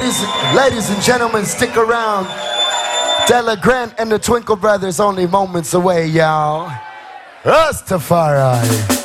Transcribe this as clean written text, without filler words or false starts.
Ladies and gentlemen, stick around. Della Grant and the Twinkle Brothers only moments away, y'all. Rastafari.